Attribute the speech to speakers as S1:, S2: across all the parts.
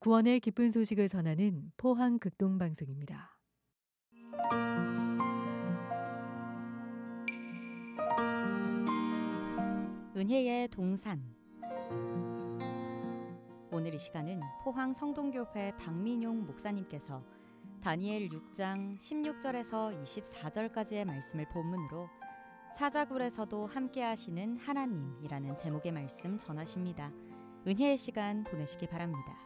S1: 구원의 기쁜 소식을 전하는 포항 극동 방송입니다.
S2: 은혜의 동산. 오늘 이 시간은 포항 성동교회 박민용 목사님께서 다니엘 6장 16절에서 24절까지의 말씀을 본문으로 사자굴에서도 함께 하시는 하나님이라는 제목의 말씀 전하십니다. 은혜의 시간 보내시기 바랍니다.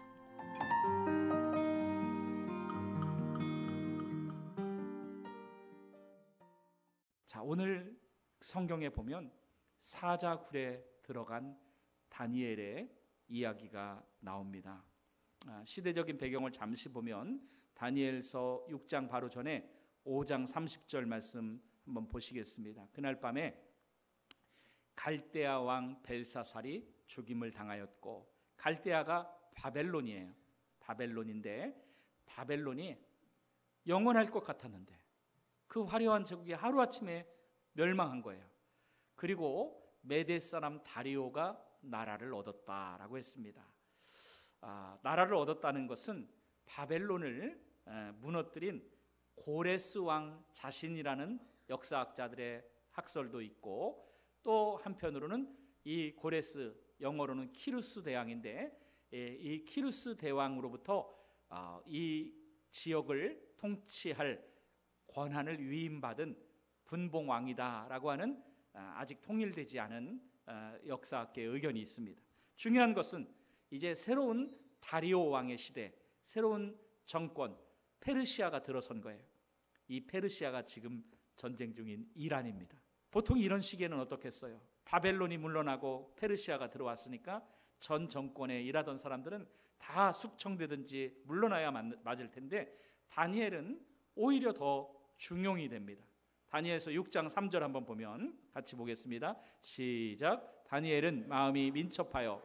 S3: 자, 오늘 성경에 보면 사자굴에 들어간 다니엘의 이야기가 나옵니다. 시대적인 배경을 잠시 보면 다니엘서 6장 바로 전에 5장 30절 말씀 한번 보시겠습니다. 그날 밤에 갈대아 왕 벨사살이 죽임을 당하였고, 갈대아가 바벨론이에요. 바벨론인데 바벨론이 영원할 것 같았는데 그 화려한 제국이 하루아침에 멸망한 거예요. 그리고 메대 사람 다리오가 나라를 얻었다라고 했습니다. 나라를 얻었다는 것은 바벨론을 무너뜨린 고레스 왕 자신이라는 역사학자들의 학설도 있고, 또 한편으로는 이 고레스, 영어로는 키루스 대왕인데, 이 키루스 대왕으로부터 이 지역을 통치할 권한을 위임받은 분봉왕이다라고 하는 아직 통일되지 않은 역사학계의 의견이 있습니다. 중요한 것은 이제 새로운 다리오 왕의 시대, 새로운 정권 페르시아가 들어선 거예요. 이 페르시아가 지금 전쟁 중인 이란입니다. 보통 이런 시기에는 어떻겠어요? 바벨론이 물러나고 페르시아가 들어왔으니까 전 정권에 일하던 사람들은 다 숙청되든지 물러나야 맞을 텐데, 다니엘은 오히려 더 중용이 됩니다. 다니엘서 6장 3절 한번 보면 같이 보겠습니다. 시작. 다니엘은 마음이 민첩하여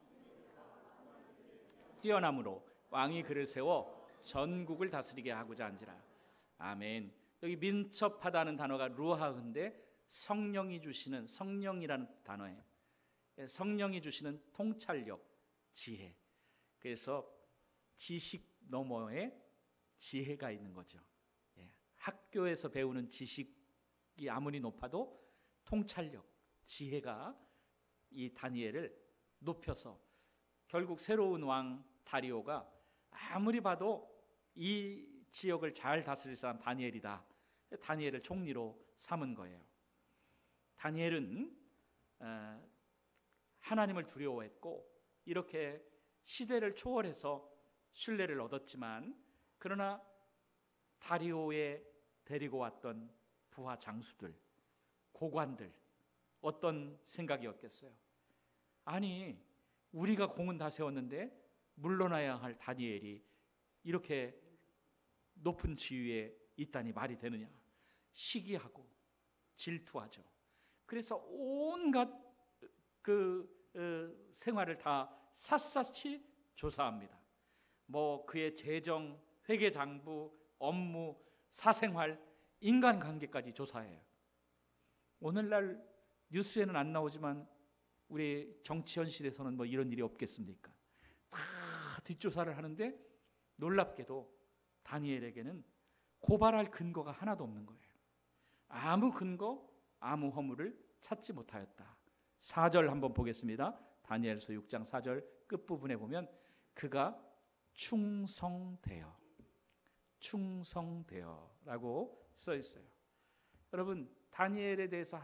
S3: 뛰어남으로 왕이 그를 세워 전국을 다스리게 하고자 한지라. 아멘. 여기 민첩하다는 단어가 루하인데 성령이 주시는, 성령이라는 단어예요. 성령이 주시는 통찰력, 지혜. 그래서 지식 너머에 지혜가 있는 거죠. 학교에서 배우는 지식이 아무리 높아도 통찰력, 지혜가 이 다니엘을 높여서 결국 새로운 왕 다리오가 아무리 봐도 이 지역을 잘 다스릴 사람 다니엘이다. 다니엘을 총리로 삼은 거예요. 다니엘은 하나님을 두려워했고 이렇게 시대를 초월해서 신뢰를 얻었지만, 그러나 다리오에 데리고 왔던 부하 장수들, 고관들 어떤 생각이었겠어요? 아니, 우리가 공은 다 세웠는데 물러나야 할 다니엘이 이렇게 높은 지위에 있다니 말이 되느냐? 시기하고 질투하죠. 그래서 온갖 생활을 다 샅샅이 조사합니다. 뭐 그의 재정, 회계장부, 업무, 사생활, 인간관계까지 조사해요. 오늘날 뉴스에는 안 나오지만 우리 정치 현실에서는 뭐 이런 일이 없겠습니까? 다 뒷조사를 하는데 놀랍게도 다니엘에게는 고발할 근거가 하나도 없는 거예요. 아무 근거, 아무 허물을 찾지 못하였다. 4절 한번 보겠습니다. 다니엘서 6장 4절 끝부분에 보면 그가 충성되어 라고 써 있어요. 여러분, 다니엘에 대해서